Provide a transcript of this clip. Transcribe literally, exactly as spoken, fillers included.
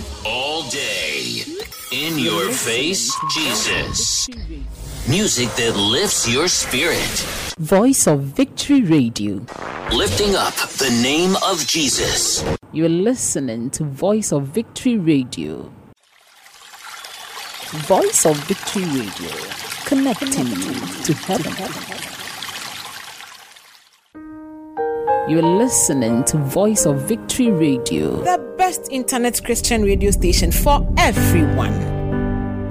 All day. In your face, Jesus. Music that lifts your spirit. Voice of Victory Radio. Lifting up the name of Jesus. You're listening to Voice of Victory Radio. Voice of Victory Radio. Connecting you to heaven. You're listening to Voice of Victory Radio. The best internet Christian radio station for everyone.